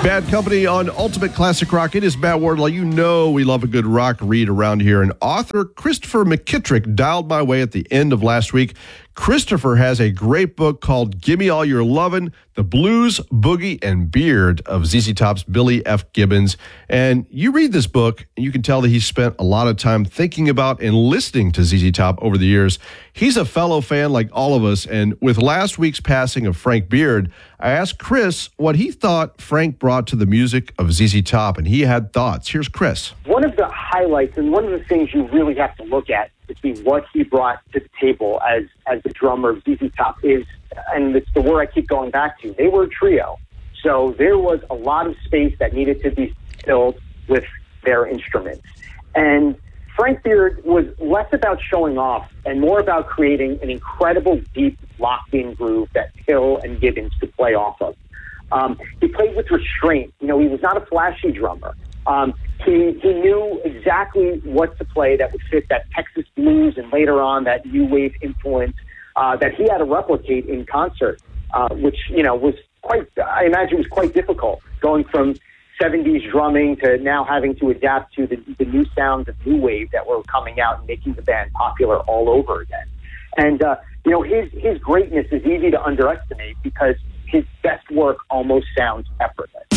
Bad Company on Ultimate Classic Rock. It is Matt Wardlaw. You know we love a good rock read around here. And author Christopher McKittrick dialed my way at the end of last week. Christopher has a great book called Gimme All Your Lovin', The Blues, Boogie, and Beard of ZZ Top's Billy F. Gibbons. And you read this book, and you can tell that he spent a lot of time thinking about and listening to ZZ Top over the years. He's a fellow fan like all of us, and with last week's passing of Frank Beard, I asked Chris what he thought Frank brought to the music of ZZ Top, and he had thoughts. Here's Chris. One of the highlights and one of the things you really have to look at to see what he brought to the table as the drummer of ZZ Top is, and it's the word I keep going back to, they were a trio. So there was a lot of space that needed to be filled with their instruments. And Frank Beard was less about showing off and more about creating an incredible, deep, locked-in groove that Hill and Gibbons could play off of. He played with restraint. You know, he was not a flashy drummer. He knew exactly what to play that would fit that Texas blues and later on that new wave influence that he had to replicate in concert, which, you know, was quite, I imagine was quite difficult going from 70s drumming to now having to adapt to the new sounds of new wave that were coming out and making the band popular all over again. And, you know, his greatness is easy to underestimate because his best work almost sounds effortless.